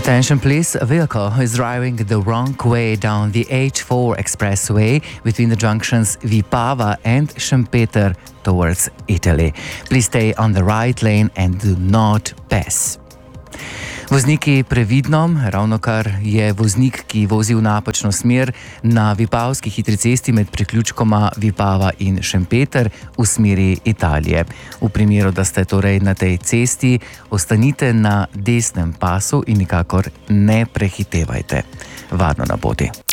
Attention please, a vehicle is driving the wrong way down the H4 expressway between the junctions Vipava and Šempeter towards Italy. Please stay on the right lane and do not pass. Vozniki previdno, ravnokar je voznik, ki vozi v napačno smer na vipavski hitri cesti med priključkoma Vipava in Šempeter v smeri Italije. V primeru, da ste torej na tej cesti, ostanite na desnem pasu in nikakor ne prehitevajte. Varno na poti.